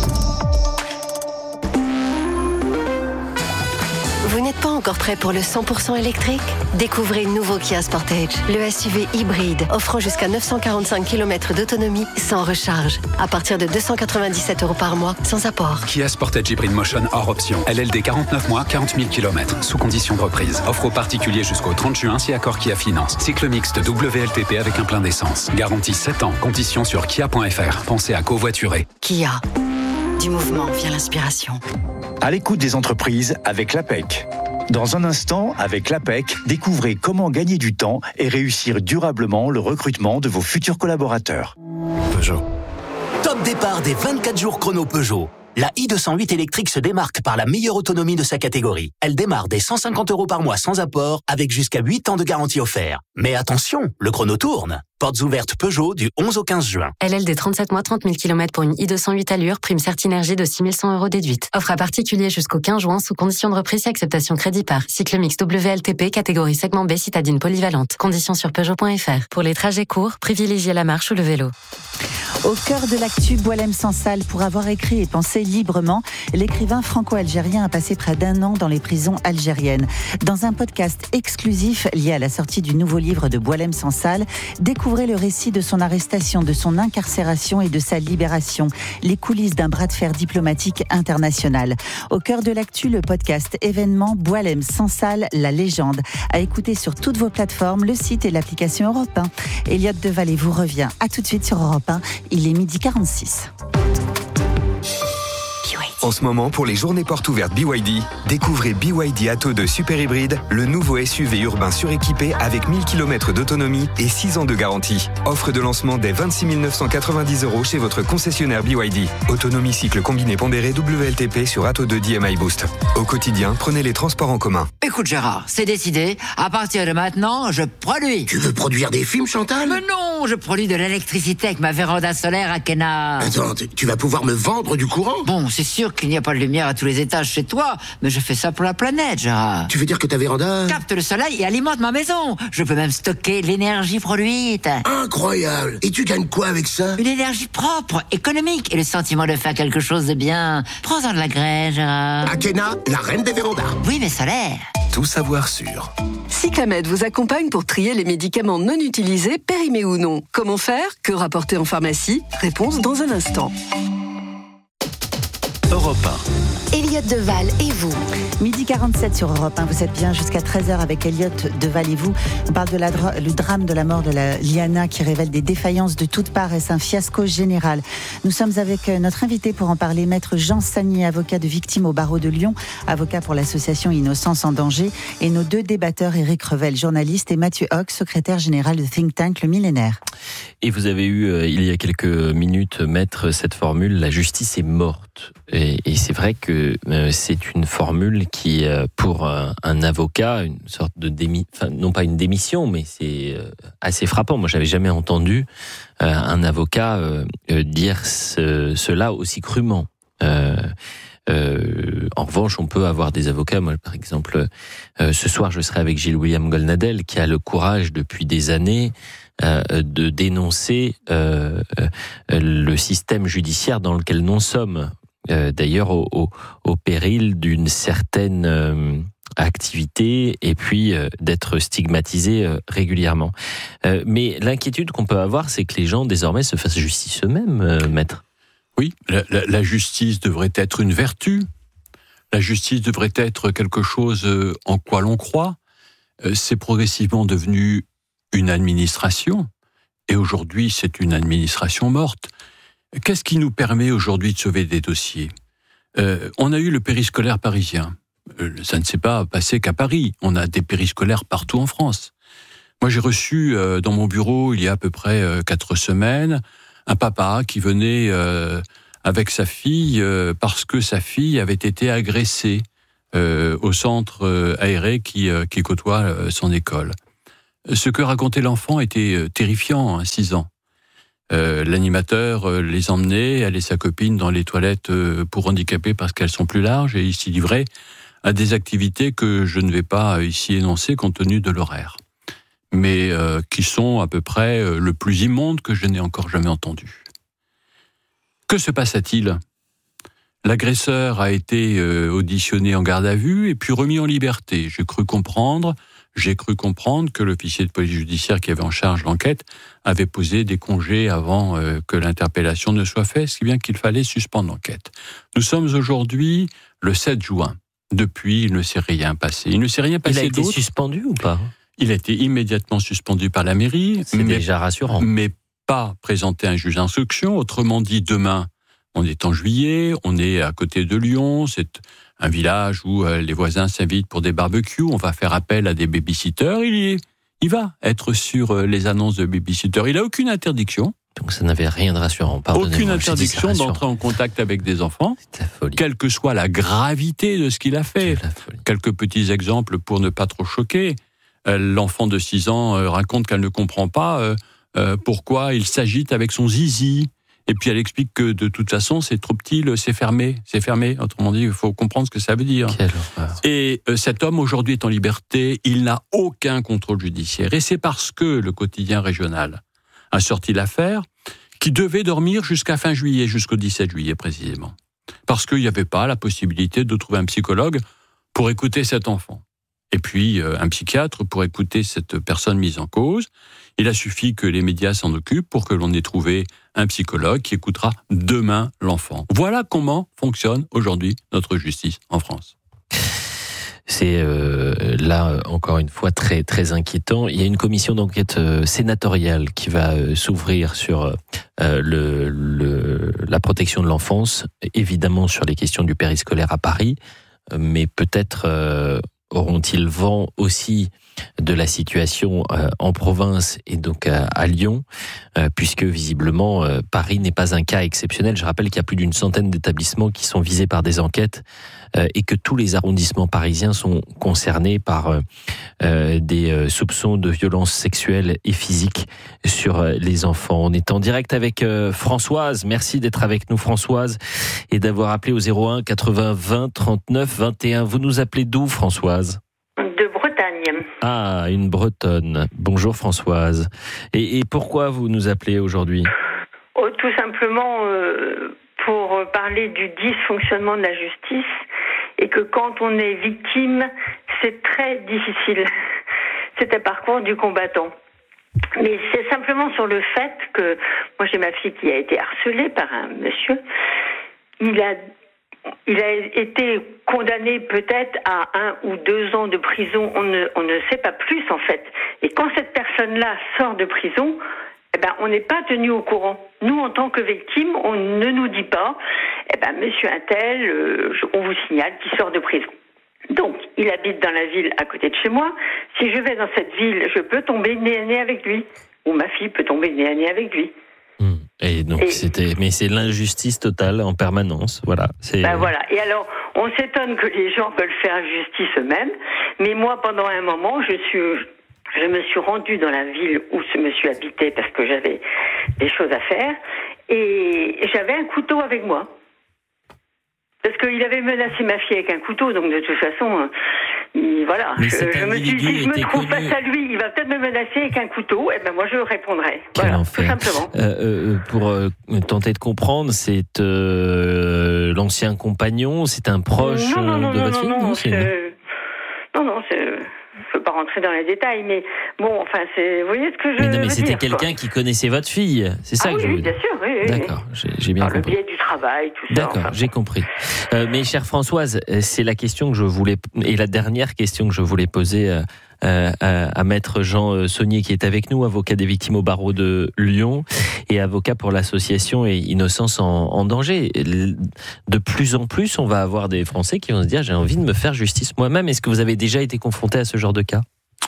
Vous n'êtes pas encore prêt pour le cent pour cent électrique ? Découvrez le nouveau Kia Sportage, le S U V hybride offrant jusqu'à neuf cent quarante-cinq kilomètres d'autonomie sans recharge, à partir de deux cent quatre-vingt-dix-sept euros par mois, sans apport. Kia Sportage Hybrid Motion hors option. L L D quarante-neuf mois, quarante mille kilomètres, sous condition de reprise. Offre aux particuliers jusqu'au trente juin si accord Kia Finance. Cycle mixte W L T P avec un plein d'essence. Garantie sept ans. Conditions sur kia point f r. Pensez à covoiturer. Kia. Du mouvement vient l'inspiration. À l'écoute des entreprises avec l'APEC. Dans un instant, avec l'APEC, découvrez comment gagner du temps et réussir durablement le recrutement de vos futurs collaborateurs. Peugeot. Top départ des vingt-quatre jours chrono Peugeot. La i deux cent huit électrique se démarque par la meilleure autonomie de sa catégorie. Elle démarre dès cent cinquante euros par mois sans apport, avec jusqu'à huit ans de garantie offert. Mais attention, le chrono tourne. Portes ouvertes Peugeot du onze au quinze juin. L L D trente-sept mois, trente mille kilomètres pour une i deux cent huit allure, prime Certinergie de six mille cent euros déduite. Offre à particulier jusqu'au quinze juin sous condition de reprise et acceptation crédit par. Cycle mix W L T P, catégorie segment B, citadine polyvalente. Conditions sur Peugeot point f r. Pour les trajets courts, privilégiez la marche ou le vélo. Au cœur de l'actu, Boualem Sansal, pour avoir écrit et pensé librement, l'écrivain franco-algérien a passé près d'un an dans les prisons algériennes. Dans un podcast exclusif lié à la sortie du nouveau livre de Boualem Sansal, découvrez le récit de son arrestation, de son incarcération et de sa libération, les coulisses d'un bras de fer diplomatique international. Au cœur de l'actu, le podcast événement Boualem Sansal, la légende, à écouter sur toutes vos plateformes, le site et l'application Europe un. Elliot Devalet vous revient. À tout de suite sur Europe un. Il est midi quarante-six. En ce moment, pour les journées portes ouvertes B Y D, découvrez B Y D Atto deux Super Hybride, le nouveau S U V urbain suréquipé avec mille kilomètres d'autonomie et six ans de garantie. Offre de lancement dès vingt-six mille neuf cent quatre-vingt-dix euros chez votre concessionnaire B Y D. Autonomie cycle combiné pondéré W L T P sur Atto deux D M I Boost. Au quotidien, prenez les transports en commun. Écoute Gérard, c'est décidé. À partir de maintenant, je produis. Tu veux produire des films, Chantal ? Mais non, je produis de l'électricité avec ma véranda solaire à Kena. Attends, tu vas pouvoir me vendre du courant ? Bon, c'est sûr qu'il n'y a pas de lumière à tous les étages chez toi, mais je fais ça pour la planète, Gérard. Tu veux dire que ta véranda capte le soleil et alimente ma maison. Je peux même stocker l'énergie produite. Incroyable. Et tu gagnes quoi avec ça ? Une énergie propre, économique et le sentiment de faire quelque chose de bien. Prends-en de la graine, Gérard. Akena, la reine des vérandas. Oui, mais solaire. Tout savoir sûr. Cyclamed vous accompagne pour trier les médicaments non utilisés, périmés ou non. Comment faire ? Que rapporter en pharmacie ? Réponse dans un instant. Europe un. Elliot Deval et vous. Midi quarante-sept sur Europe un. Vous êtes bien jusqu'à treize heures avec Elliot Deval et vous. On parle de la, le drame de la mort de la Liana qui révèle des défaillances de toutes parts et c'est un fiasco général. Nous sommes avec notre invité pour en parler, maître Jean Sagnier, avocat de victimes au barreau de Lyon, avocat pour l'association Innocence en danger, et nos deux débatteurs, Éric Revel, journaliste, et Mathieu Hoc, secrétaire général de think tank Le Millénaire. Et vous avez eu, euh, il y a quelques minutes, maître, cette formule, la justice est morte. Et, et c'est vrai que euh, c'est une formule qui, euh, pour euh, un avocat, une sorte de démi, enfin non pas une démission, mais c'est euh, assez frappant. Moi, j'avais jamais entendu euh, un avocat euh, euh, dire ce, cela aussi crûment. Euh, euh, en revanche, on peut avoir des avocats. Moi, par exemple, euh, ce soir, je serai avec Gilles-William Golnadel, qui a le courage depuis des années euh, de dénoncer euh, euh, le système judiciaire dans lequel nous sommes. Euh, d'ailleurs, au, au, au péril d'une certaine euh, activité et puis euh, d'être stigmatisé euh, régulièrement. Euh, mais l'inquiétude qu'on peut avoir, c'est que les gens désormais se fassent justice eux-mêmes, euh, maître. Oui, la, la, la justice devrait être une vertu. La justice devrait être quelque chose en quoi l'on croit. C'est progressivement devenu une administration. Et aujourd'hui, c'est une administration morte. Qu'est-ce qui nous permet aujourd'hui de sauver des dossiers ? euh, On a eu le périscolaire parisien. Euh, ça ne s'est pas passé qu'à Paris. On a des périscolaires partout en France. Moi, j'ai reçu euh, dans mon bureau, il y a à peu près euh, quatre semaines, un papa qui venait... Euh, avec sa fille, euh, parce que sa fille avait été agressée euh, au centre euh, aéré qui, euh, qui côtoie euh, son école. Ce que racontait l'enfant était euh, terrifiant, à six ans. Euh, l'animateur euh, les emmenait, elle et sa copine, dans les toilettes euh, pour handicapés parce qu'elles sont plus larges, et ils s'y livraient à des activités que je ne vais pas ici énoncer compte tenu de l'horaire, mais euh, qui sont à peu près euh, le plus immonde que je n'ai encore jamais entendu. Que se passa-t-il ? L'agresseur a été euh, auditionné en garde à vue et puis remis en liberté. J'ai cru comprendre, j'ai cru comprendre que l'officier de police judiciaire qui avait en charge l'enquête avait posé des congés avant euh, que l'interpellation ne soit faite, si bien qu'il fallait suspendre l'enquête. Nous sommes aujourd'hui le sept juin. Depuis, il ne s'est rien passé. Il ne s'est rien passé d'autre. Il a été suspendu ou pas ? Il a été immédiatement suspendu par la mairie. C'est mais, déjà rassurant. Mais pas présenté à un juge d'instruction. Autrement dit, demain, on est en juillet, on est à côté de Lyon, c'est un village où euh, les voisins s'invitent pour des barbecues, on va faire appel à des babysitters, il y est, il va être sur euh, les annonces de babysitters. Il n'a aucune interdiction. Donc ça n'avait rien de rassurant. Aucune interdiction d'entrer en contact avec des enfants, quelle que soit la gravité de ce qu'il a fait. Quelques petits exemples pour ne pas trop choquer. Euh, l'enfant de six ans euh, raconte qu'elle ne comprend pas euh, Euh, pourquoi il s'agite avec son zizi. Et puis elle explique que de toute façon, c'est trop petit, c'est fermé. C'est fermé. Autrement dit, il faut comprendre ce que ça veut dire. Quelle horreur. Et euh, cet homme aujourd'hui est en liberté. Il n'a aucun contrôle judiciaire. Et c'est parce que le quotidien régional a sorti l'affaire qui devait dormir jusqu'à fin juillet, jusqu'au dix-sept juillet précisément. Parce qu'il n'y avait pas la possibilité de trouver un psychologue pour écouter cet enfant. Et puis euh, un psychiatre pour écouter cette personne mise en cause. Il a suffi que les médias s'en occupent pour que l'on ait trouvé un psychologue qui écoutera demain l'enfant. Voilà comment fonctionne aujourd'hui notre justice en France. C'est euh, là, encore une fois, très, très inquiétant. Il y a une commission d'enquête euh, sénatoriale qui va euh, s'ouvrir sur euh, le, le, la protection de l'enfance, évidemment sur les questions du périscolaire à Paris, euh, mais peut-être... Euh, auront-ils vent aussi de la situation euh, en province et donc à, à Lyon, euh, puisque visiblement euh, Paris n'est pas un cas exceptionnel. Je rappelle qu'il y a plus d'une centaine d'établissements qui sont visés par des enquêtes euh, et que tous les arrondissements parisiens sont concernés par euh, euh, des euh, soupçons de violences sexuelles et physiques sur euh, les enfants. On est en direct avec euh, Françoise. Merci d'être avec nous, Françoise, et d'avoir appelé au zéro un quatre-vingts vingt trente-neuf vingt et un. Vous nous appelez d'où, Françoise ? De Bretagne. Ah, une Bretonne. Bonjour Françoise. Et, et pourquoi vous nous appelez aujourd'hui ? Oh, tout simplement euh, pour parler du dysfonctionnement de la justice et que quand on est victime, c'est très difficile. C'est un parcours du combattant. Mais c'est simplement sur le fait que moi j'ai ma fille qui a été harcelée par un monsieur. Il a Il a été condamné peut-être à un ou deux ans de prison, on ne, on ne sait pas plus en fait. Et quand cette personne-là sort de prison, eh ben, on n'est pas tenu au courant. Nous, en tant que victime, on ne nous dit pas, eh ben, monsieur Untel, euh, on vous signale qu'il sort de prison. Donc, il habite dans la ville à côté de chez moi. Si je vais dans cette ville, je peux tomber nez à nez avec lui. Ou ma fille peut tomber nez à nez avec lui. Et donc, et c'était, mais c'est l'injustice totale en permanence, voilà. C'est... Ben voilà. Et alors, on s'étonne que les gens veulent faire justice eux-mêmes. Mais moi, pendant un moment, je suis, je me suis rendue dans la ville où ce monsieur habitait parce que j'avais des choses à faire. Et j'avais un couteau avec moi. Parce qu'il avait menacé ma fille avec un couteau, donc de toute façon, il, voilà. Je, je me suis dit, si je me trouve connu. face à lui, il va peut-être me menacer avec un couteau, et ben moi je répondrai. Quel voilà, enfer. tout simplement. Euh, euh, pour euh, tenter de comprendre, c'est euh, l'ancien compagnon, c'est un proche non, non, non, de non, votre non, fille non, non, c'est... une... non, rentrer dans les détails, mais bon, enfin, c'est, vous voyez ce que je mais non, mais veux c'était dire, quelqu'un quoi. qui connaissait votre fille, c'est ça ah, que oui, je oui, veux bien dire. sûr, oui, oui. D'accord, j'ai, j'ai bien Par compris. le biais du travail, tout ça. D'accord, enfin, j'ai compris. Euh, mais chère Françoise, c'est la question que je voulais, et la dernière question que je voulais poser euh, euh, à, à maître Jean Saunier qui est avec nous, avocat des victimes au barreau de Lyon et avocat pour l'association Innocence en, en danger. De plus en plus, on va avoir des Français qui vont se dire j'ai envie de me faire justice moi-même. Est-ce que vous avez déjà été confronté à ce genre de cas ?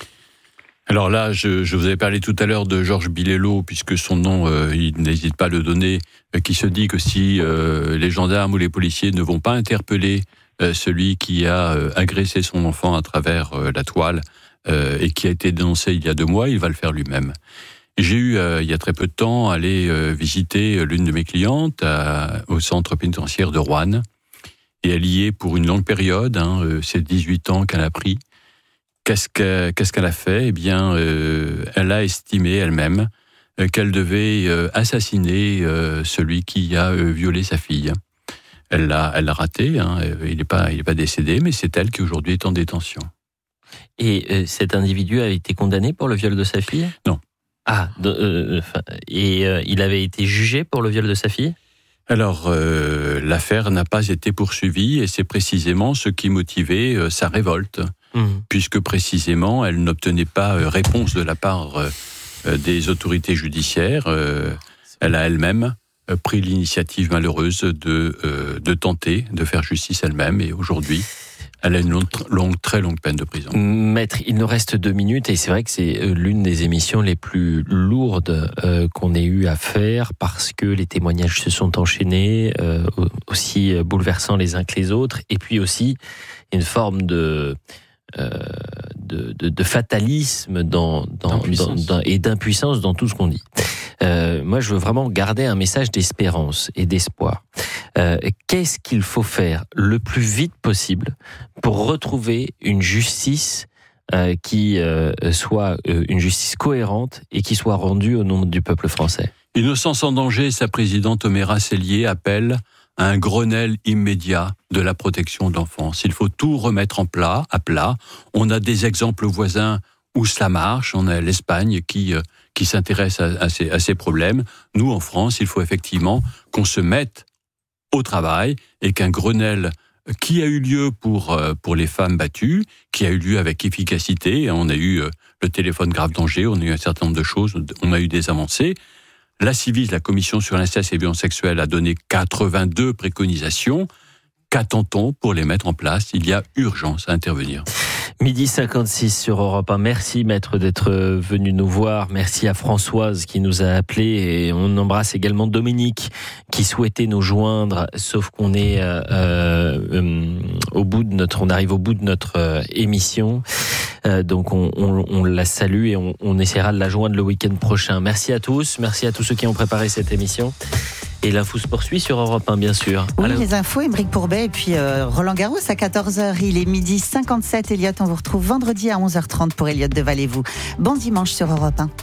Alors là, je, je vous avais parlé tout à l'heure de Georges Bilello, puisque son nom, euh, il n'hésite pas à le donner, euh, qui se dit que si euh, les gendarmes ou les policiers ne vont pas interpeller euh, celui qui a euh, agressé son enfant à travers euh, la toile euh, et qui a été dénoncé il y a deux mois, il va le faire lui-même. J'ai eu, euh, il y a très peu de temps, aller euh, visiter l'une de mes clientes à, au centre pénitentiaire de Roanne, et elle y est pour une longue période, hein, euh, c'est dix-huit ans qu'elle a pris. Qu'est-ce, que, qu'est-ce qu'elle a fait ? Eh bien, euh, elle a estimé elle-même euh, qu'elle devait euh, assassiner euh, celui qui a euh, violé sa fille. Elle l'a, elle l'a raté, hein, il n'est pas, il n'est pas décédé, mais c'est elle qui aujourd'hui est en détention. Et euh, cet individu a été condamné pour le viol de sa fille ? Non. Ah, euh, et euh, il avait été jugé pour le viol de sa fille ? Alors, euh, l'affaire n'a pas été poursuivie et c'est précisément ce qui motivait euh, sa révolte. Mmh. Puisque précisément, elle n'obtenait pas euh, réponse de la part euh, des autorités judiciaires. Euh, elle a elle-même euh, pris l'initiative malheureuse de, euh, de tenter de faire justice elle-même. Et aujourd'hui, elle a une longue, longue, très longue peine de prison. Maître, il nous reste deux minutes et c'est vrai que c'est l'une des émissions les plus lourdes euh, qu'on ait eu à faire parce que les témoignages se sont enchaînés, euh, aussi bouleversants les uns que les autres, et puis aussi une forme de... Euh, de, de, de fatalisme dans, dans, dans, dans, et d'impuissance dans tout ce qu'on dit. Euh, moi, je veux vraiment garder un message d'espérance et d'espoir. Euh, qu'est-ce qu'il faut faire le plus vite possible pour retrouver une justice euh, qui euh, soit euh, une justice cohérente et qui soit rendue au nom du peuple français ? Innocence en danger, sa présidente Oméra Sellier appelle à un Grenelle immédiat de la protection de l'enfance. Il faut tout remettre en plat, à plat. On a des exemples voisins où cela marche. On a l'Espagne qui euh, qui s'intéresse à, à, ces, à ces problèmes. Nous, en France, il faut effectivement qu'on se mette au travail et qu'un Grenelle qui a eu lieu pour euh, pour les femmes battues, qui a eu lieu avec efficacité. On a eu euh, le téléphone grave danger, on a eu un certain nombre de choses, on a eu des avancées. La Civis, la Commission sur l'inceste et violences sexuelles, a donné quatre-vingt-deux préconisations. Qu'attend-on pour les mettre en place ? Il y a urgence à intervenir. Midi cinquante-six sur Europe un. Merci, maître, d'être venu nous voir. Merci à Françoise qui nous a appelés. Et on embrasse également Dominique qui souhaitait nous joindre, sauf qu'on est euh, euh, au bout de notre, on arrive au bout de notre euh, émission. Euh, donc on, on, on la salue et on, on essaiera de la joindre le week-end prochain. Merci à tous, merci à tous ceux qui ont préparé cette émission. Et l'info se poursuit sur Europe un, bien sûr. Oui, Alors... les infos, Émeric Pourbet et puis euh, Roland Garros à quatorze heures. Il est midi cinquante-sept. Elliot, on vous retrouve vendredi à onze heures trente pour Elliot de Vallez-vous. Bon dimanche sur Europe un.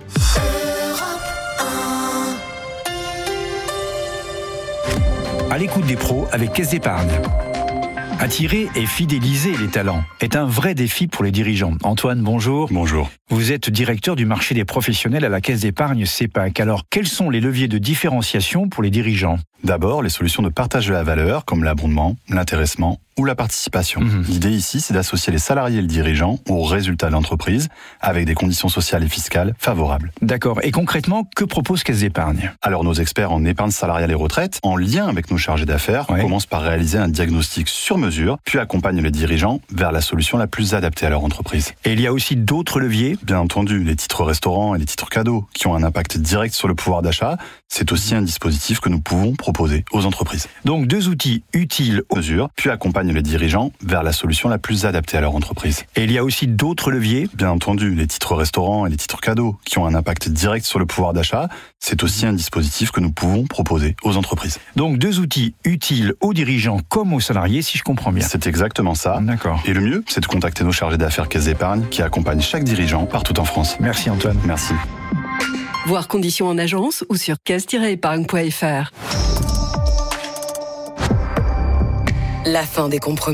À l'écoute des pros avec Caisse d'Épargne. Attirer et fidéliser les talents est un vrai défi pour les dirigeants. Antoine, bonjour. Bonjour. Vous êtes directeur du marché des professionnels à la Caisse d'Épargne CEPAC. Alors, quels sont les leviers de différenciation pour les dirigeants ? D'abord, les solutions de partage de la valeur, comme l'abondement, l'intéressement ou la participation. Mmh. L'idée ici, c'est d'associer les salariés et le dirigeant aux résultats de l'entreprise avec des conditions sociales et fiscales favorables. D'accord. Et concrètement, que propose Caisse d'Épargne ? Alors, nos experts en épargne salariale et retraite, en lien avec nos chargés d'affaires, ouais. commencent par réaliser un diagnostic sur mesure, puis accompagnent les dirigeants vers la solution la plus adaptée à leur entreprise. Et il y a aussi d'autres leviers ? Bien entendu, les titres restaurants et les titres cadeaux, qui ont un impact direct sur le pouvoir d'achat, c'est aussi un dispositif que nous pouvons proposer aux entreprises. Donc, deux outils utiles aux mesures, puis accompagnent les dirigeants vers la solution la plus adaptée à leur entreprise. Et il y a aussi d'autres leviers ? Bien entendu, les titres restaurants et les titres cadeaux, qui ont un impact direct sur le pouvoir d'achat, c'est aussi un dispositif que nous pouvons proposer aux entreprises. Donc, deux outils utiles aux dirigeants comme aux salariés, si je comprends bien. C'est exactement ça. D'accord. Et le mieux, c'est de contacter nos chargés d'affaires Caisse d'Épargne, qui accompagnent chaque dirigeant partout en France. Merci Antoine. Merci. Voir conditions en agence ou sur caisse tiret épargne point f r. La fin des compromis.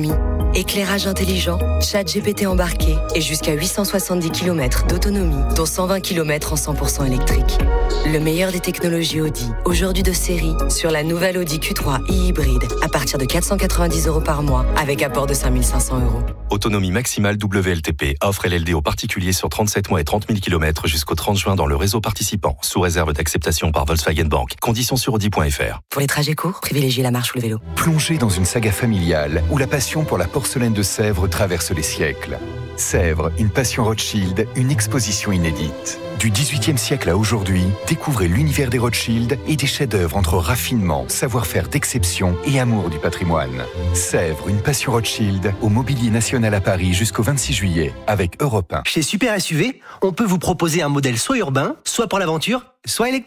Éclairage intelligent, chat G P T embarqué et jusqu'à huit cent soixante-dix kilomètres d'autonomie, dont cent vingt kilomètres en cent pour cent électrique. Le meilleur des technologies Audi, aujourd'hui de série, sur la nouvelle Audi Q trois e-hybride, à partir de quatre cent quatre-vingt-dix euros par mois, avec apport de cinq mille cinq cents euros. Autonomie maximale W L T P. Offre L L D aux particuliers sur trente-sept mois et trente mille kilomètres jusqu'au trente juin dans le réseau participant, sous réserve d'acceptation par Volkswagen Bank. Conditions sur audi point f r. Pour les trajets courts, privilégiez la marche ou le vélo. Plongez dans une saga familiale où la passion pour la porcelaine de Sèvres traverse les siècles. Sèvres, une passion Rothschild, une exposition inédite. Du dix-huitième siècle à aujourd'hui, découvrez l'univers des Rothschild et des chefs-d'œuvre entre raffinement, savoir-faire d'exception et amour du patrimoine. Sèvres, une passion Rothschild, au Mobilier National à Paris jusqu'au vingt-six juillet, avec Europe un. Chez Super S U V, on peut vous proposer un modèle soit urbain, soit pour l'aventure, soit électrique.